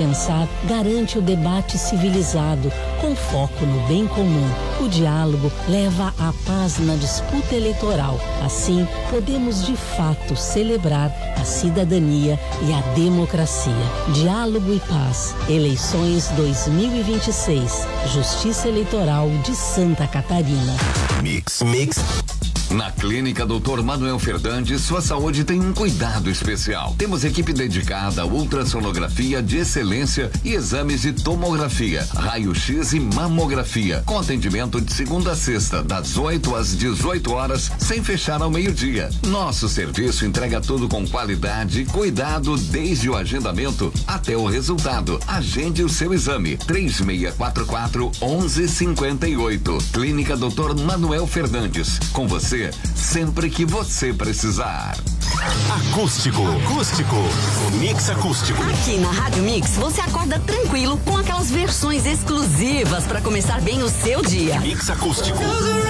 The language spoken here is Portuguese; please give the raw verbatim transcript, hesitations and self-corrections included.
pensar garante o debate civilizado, com foco no bem comum. O diálogo leva à paz na disputa eleitoral. Assim, podemos de fato celebrar a cidadania e a democracia. Diálogo e paz. Eleições dois mil e vinte e seis. Justiça Eleitoral de Santa Catarina. Mix, mix. Na Clínica doutor Manuel Fernandes, sua saúde tem um cuidado especial. Temos equipe dedicada a ultrassonografia de excelência e exames de tomografia, raio-x e mamografia, com atendimento de segunda a sexta, das oito às dezoito horas, sem fechar ao meio-dia. Nosso serviço entrega tudo com qualidade e cuidado, desde o agendamento até o resultado. Agende o seu exame. três seis quatro quatro, um um cinco oito. Clínica doutor Manuel Fernandes. Com você sempre que você precisar. Acústico, acústico, o Mix Acústico. Aqui na Rádio Mix você acorda tranquilo com aquelas versões exclusivas para começar bem o seu dia. Mix Acústico.